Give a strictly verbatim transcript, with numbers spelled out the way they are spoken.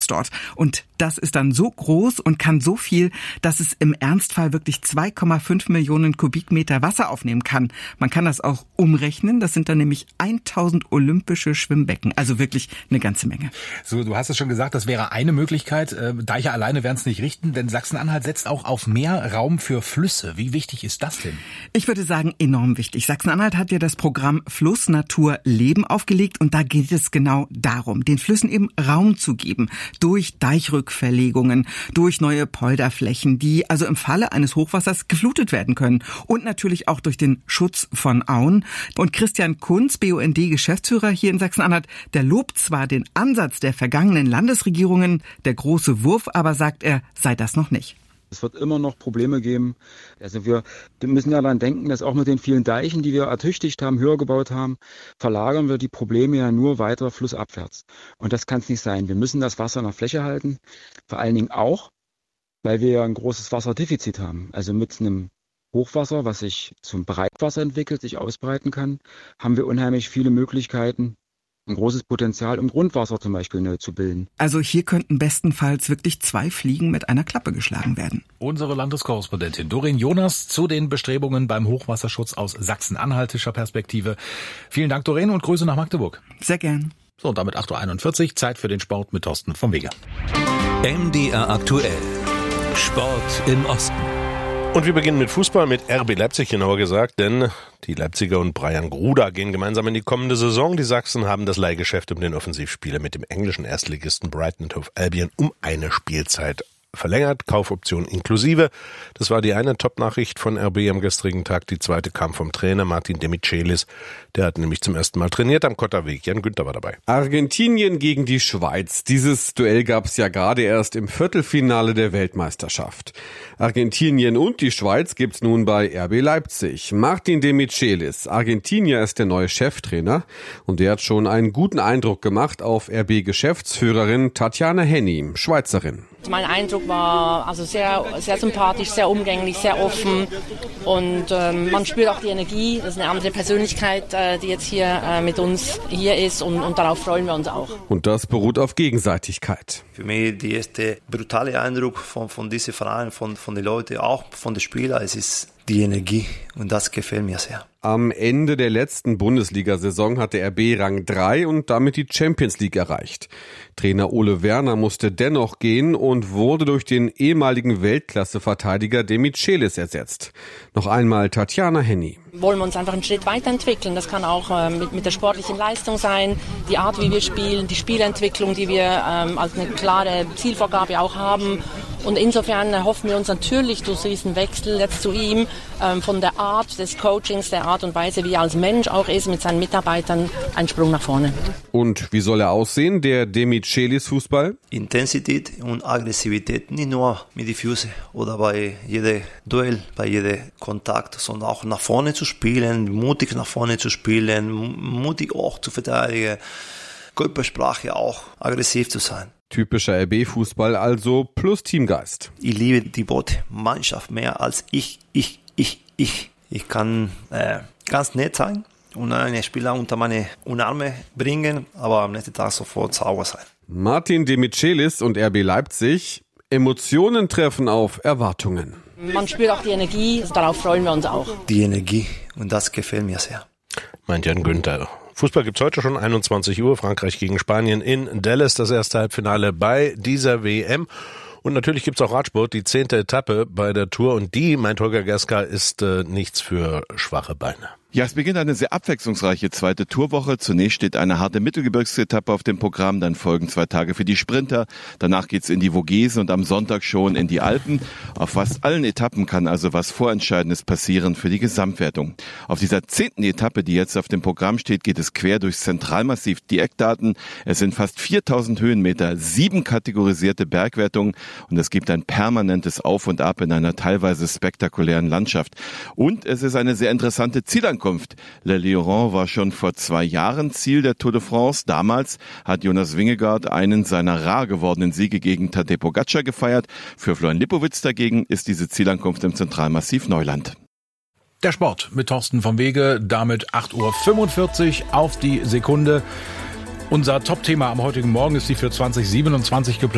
dort. Und das ist dann so groß und kann so viel, dass es im Ernstfall wirklich zwei Komma fünf Millionen Kubikmeter Wasser aufnehmen kann. Man kann das auch umrechnen. Das sind dann nämlich tausend olympische Schwimmbecken. Also wirklich eine ganze Menge. So, du hast es schon gesagt, das wäre eine Möglichkeit. Deiche alleine werden es nicht richten, denn Sachsen-Anhalt setzt auch auf mehr Raum für Flüsse. Wie wichtig ist das denn? Ich würde sagen, enorm wichtig. Sachsen-Anhalt hat ja das Programm Fluss, Natur, Leben aufgelegt und da geht es genau darum, den Flüssen eben Raum zu geben. Durch Deichrückverlegungen, durch neue Polderflächen, die also im Falle eines Hochwassers geflutet werden können. Und natürlich auch durch den Schutz von Auen. Und Christian Kunz, B U N D-Geschäftsführer hier in Sachsen-Anhalt, der lobt zwar den Ansatz der vergangenen Landesregierungen, der große Wurf, aber sagt er, sei das noch nicht. Es wird immer noch Probleme geben. Also wir müssen ja daran denken, dass auch mit den vielen Deichen, die wir ertüchtigt haben, höher gebaut haben, verlagern wir die Probleme ja nur weiter flussabwärts. Und das kann es nicht sein. Wir müssen das Wasser in der Fläche halten. Vor allen Dingen auch, weil wir ja ein großes Wasserdefizit haben. Also mit einem Hochwasser, was sich zum Breitwasser entwickelt, sich ausbreiten kann, haben wir unheimlich viele Möglichkeiten, ein großes Potenzial, um Grundwasser zum Beispiel neu zu bilden. Also hier könnten bestenfalls wirklich zwei Fliegen mit einer Klappe geschlagen werden. Unsere Landeskorrespondentin Doreen Jonas zu den Bestrebungen beim Hochwasserschutz aus sachsen-anhaltischer Perspektive. Vielen Dank, Doreen, und Grüße nach Magdeburg. Sehr gern. So, und damit acht Uhr einundvierzig, Zeit für den Sport mit Thorsten vom Wege. M D R aktuell. Sport im Osten. Und wir beginnen mit Fußball, mit R B Leipzig genauer gesagt, denn die Leipziger und Brian Gruda gehen gemeinsam in die kommende Saison. Die Sachsen haben das Leihgeschäft um den Offensivspieler mit dem englischen Erstligisten Brighton and Hove Albion um eine Spielzeit verlängert, Kaufoption inklusive. Das war die eine Top-Nachricht von R B am gestrigen Tag. Die zweite kam vom Trainer Martin Demichelis. Der hat nämlich zum ersten Mal trainiert am Kotterweg. Jan Günther war dabei. Argentinien gegen die Schweiz. Dieses Duell gab es ja gerade erst im Viertelfinale der Weltmeisterschaft. Argentinien und die Schweiz gibt's nun bei R B Leipzig. Martin Demichelis, Argentinier, ist der neue Cheftrainer und der hat schon einen guten Eindruck gemacht auf R B-Geschäftsführerin Tatjana Henny, Schweizerin. Mein Eindruck war also sehr, sehr sympathisch, sehr umgänglich, sehr offen und ähm, man spürt auch die Energie. Das ist eine andere Persönlichkeit, äh, die jetzt hier äh, mit uns hier ist und, und darauf freuen wir uns auch. Und das beruht auf Gegenseitigkeit. Für mich der erste brutale Eindruck von, von diesem Verein, von, von den Leuten, auch von den Spielern, es ist die Energie und das gefällt mir sehr. Am Ende der letzten Bundesliga-Saison hatte R B Rang drei und damit die Champions League erreicht. Trainer Ole Werner musste dennoch gehen und wurde durch den ehemaligen Weltklasse-Verteidiger Demichelis ersetzt. Noch einmal Tatjana Henny. Wollen wir uns einfach einen Schritt weiterentwickeln. Das kann auch äh, mit, mit der sportlichen Leistung sein, die Art, wie wir spielen, die Spielentwicklung, die wir ähm, als eine klare Zielvorgabe auch haben. Und insofern erhoffen wir uns natürlich durch diesen Wechsel jetzt zu ihm ähm, von der Art des Coachings, der Art und Weise, wie er als Mensch auch ist, mit seinen Mitarbeitern, einen Sprung nach vorne. Und wie soll er aussehen, der Demichelis-Fußball? Intensität und Aggressivität, nicht nur mit den Füßen oder bei jedem Duell, bei jedem Kontakt, sondern auch nach vorne zu spielen, mutig nach vorne zu spielen, mutig auch zu verteidigen, Körpersprache auch, aggressiv zu sein. Typischer R B-Fußball also plus Teamgeist. Ich liebe die Mannschaft mehr als ich, ich, ich, ich. Ich kann äh, ganz nett sein und einen Spieler unter meine Arme bringen, aber am nächsten Tag sofort sauber sein. Martin Demichelis und R B Leipzig. Emotionen treffen auf Erwartungen. Man spürt auch die Energie, darauf freuen wir uns auch. Die Energie und das gefällt mir sehr. Meint Jan Günther. Fußball gibt's heute schon, einundzwanzig Uhr, Frankreich gegen Spanien in Dallas, das erste Halbfinale bei dieser W M. Und natürlich gibt's auch Radsport, die zehnte Etappe bei der Tour. Und die, meint Holger Gerska, ist äh, nichts für schwache Beine. Ja, es beginnt eine sehr abwechslungsreiche zweite Tourwoche. Zunächst steht eine harte Mittelgebirgsetappe auf dem Programm, dann folgen zwei Tage für die Sprinter, danach geht's in die Vogesen und am Sonntag schon in die Alpen. Auf fast allen Etappen kann also was Vorentscheidendes passieren für die Gesamtwertung. Auf dieser zehnten Etappe, die jetzt auf dem Programm steht, geht es quer durchs Zentralmassiv. Die Eckdaten: Es sind fast viertausend Höhenmeter, sieben kategorisierte Bergwertungen und es gibt ein permanentes Auf und Ab in einer teilweise spektakulären Landschaft. Und es ist eine sehr interessante Zielankunft. Le Lieuran war schon vor zwei Jahren Ziel der Tour de France. Damals hat Jonas Vingegaard einen seiner rar gewordenen Siege gegen Tadej Pogačar gefeiert. Für Florian Lipowitz dagegen ist diese Zielankunft im Zentralmassiv Neuland. Der Sport mit Thorsten vom Wege, damit acht Uhr fünfundvierzig auf die Sekunde. Unser Top-Thema am heutigen Morgen ist die für zwanzig siebenundzwanzig geplant.